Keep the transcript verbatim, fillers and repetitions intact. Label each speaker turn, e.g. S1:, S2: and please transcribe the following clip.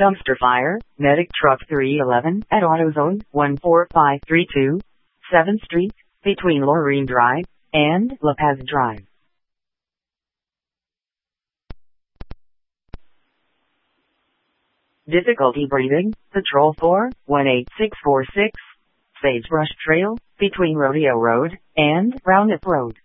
S1: Dumpster fire, medic truck three eleven at AutoZone one four five three two, seventh Street, between Lorraine Drive and La Paz Drive. Difficulty breathing, Patrol four one eight six four six, Sagebrush Trail, between Rodeo Road and Roundup Road.